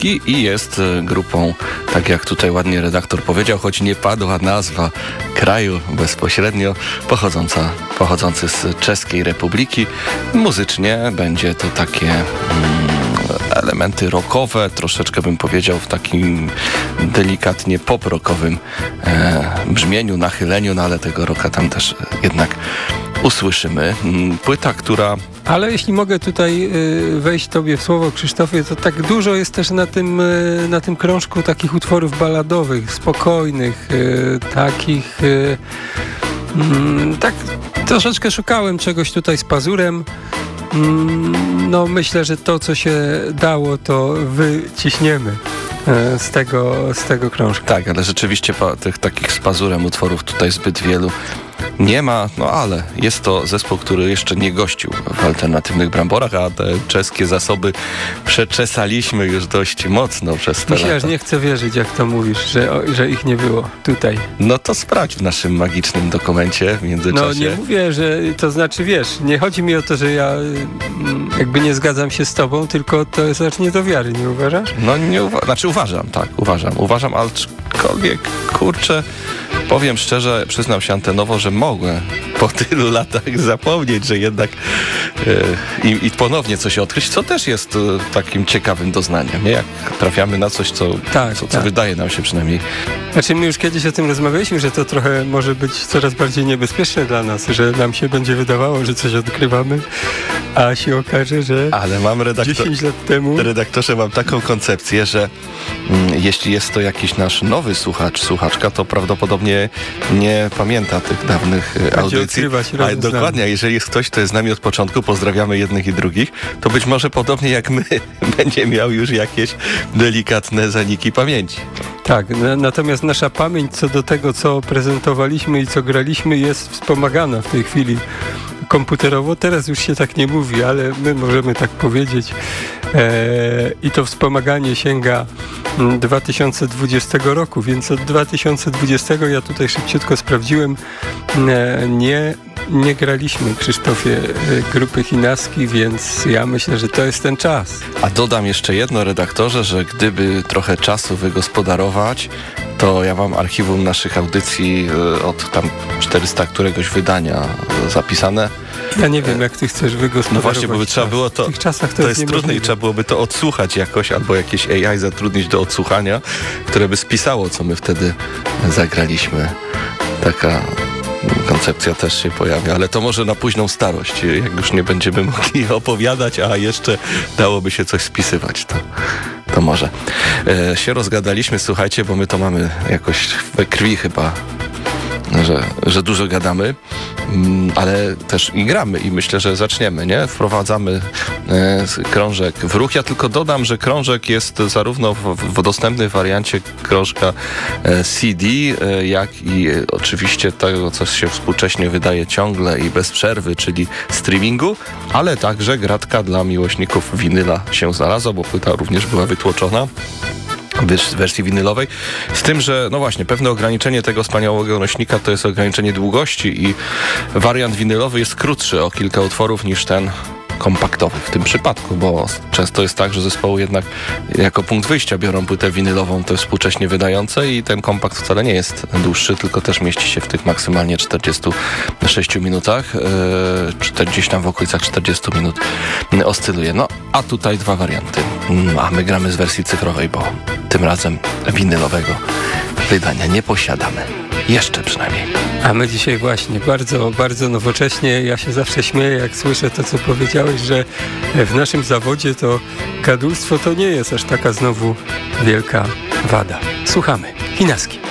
Inaski i jest grupą, tak jak tutaj ładnie redaktor powiedział, choć nie padła nazwa kraju bezpośrednio, pochodzący z Czeskiej Republiki. Muzycznie będzie to takie elementy rockowe, troszeczkę bym powiedział w takim delikatnie pop-rockowym brzmieniu, nachyleniu, no ale tego rocka tam też jednak usłyszymy. Płyta, która... Ale jeśli mogę tutaj wejść tobie w słowo, Krzysztofie, to tak dużo jest też na tym krążku takich utworów balladowych, spokojnych, takich... tak troszeczkę szukałem czegoś tutaj z pazurem. No myślę, że to, co się dało, to wyciśniemy z tego krążka. Tak, ale rzeczywiście tych takich z pazurem utworów tutaj zbyt wielu nie ma, no ale jest to zespół, który jeszcze nie gościł w alternatywnych bramborach, a te czeskie zasoby przeczesaliśmy już dość mocno przez te Myślę, lata. że nie chcę wierzyć, jak to mówisz, że ich nie było tutaj. No to sprawdź w naszym magicznym dokumencie w międzyczasie. No nie mówię, że to znaczy, wiesz, nie chodzi mi o to, że ja jakby nie zgadzam się z tobą, tylko to jest aż nie do wiary, nie uważasz? No nie uważam, tak, uważam, aczkolwiek, kurczę, powiem szczerze, przyznam się antenowo, że mogłem po tylu latach zapomnieć, że jednak i ponownie coś odkryć, co też jest takim ciekawym doznaniem, nie? Jak trafiamy na coś, co wydaje nam się przynajmniej. Znaczy my już kiedyś o tym rozmawialiśmy, że to trochę może być coraz bardziej niebezpieczne dla nas, że nam się będzie wydawało, że coś odkrywamy, a się okaże, że ale mam 10 lat temu... Redaktorze, mam taką koncepcję, że jeśli jest to jakiś nasz nowy słuchaczka, to prawdopodobnie nie pamięta tych dawnych audycji. Ale dokładnie, jeżeli jest ktoś, kto jest z nami od początku, pozdrawiamy jednych i drugich, to być może podobnie jak my będzie miał już jakieś delikatne zaniki pamięci. Tak, natomiast nasza pamięć co do tego, co prezentowaliśmy i co graliśmy, jest wspomagana w tej chwili komputerowo. Teraz już się tak nie mówi, ale my możemy tak powiedzieć. I to wspomaganie sięga 2020 roku, więc od 2020, ja tutaj szybciutko sprawdziłem, nie graliśmy, Krzysztofie, grupy Inaski, więc ja myślę, że to jest ten czas. A dodam jeszcze jedno, redaktorze, że gdyby trochę czasu wygospodarować, to ja mam archiwum naszych audycji od tam 400 któregoś wydania zapisane. Ja nie wiem, jak ty chcesz wygospodarować. No właśnie, bo by trzeba było to... W tych czasach to jest trudne i trzeba byłoby to odsłuchać jakoś, albo jakieś AI zatrudnić do odsłuchania, które by spisało, co my wtedy zagraliśmy. Taka koncepcja też się pojawia, ale to może na późną starość, jak już nie będziemy mogli opowiadać, a jeszcze dałoby się coś spisywać, to może. Się rozgadaliśmy, słuchajcie, bo my to mamy jakoś we krwi chyba, że dużo gadamy, ale też i gramy i myślę, że zaczniemy, nie? Wprowadzamy krążek w ruch. Ja tylko dodam, że krążek jest zarówno w dostępnej wariancie krążka CD, jak i oczywiście tego, co się współcześnie wydaje ciągle i bez przerwy, czyli streamingu, ale także gratka dla miłośników winyla się znalazła, bo płyta również była wytłoczona w wersji winylowej, z tym, że no właśnie, pewne ograniczenie tego wspaniałego nośnika to jest ograniczenie długości i wariant winylowy jest krótszy o kilka utworów niż ten kompaktowy w tym przypadku, bo często jest tak, że zespoły jednak jako punkt wyjścia biorą płytę winylową, te współcześnie wydające i ten kompakt wcale nie jest dłuższy, tylko też mieści się w tych maksymalnie 46 minutach, gdzieś tam w okolicach 40 minut oscyluje. No, a tutaj dwa warianty. A my gramy z wersji cyfrowej, bo tym razem winylowego wydania nie posiadamy. Jeszcze przynajmniej. A my dzisiaj właśnie bardzo, bardzo nowocześnie. Ja się zawsze śmieję, jak słyszę to, co powiedziałeś, że w naszym zawodzie to gadulstwo to nie jest aż taka znowu wielka wada. Słuchamy. Inaski.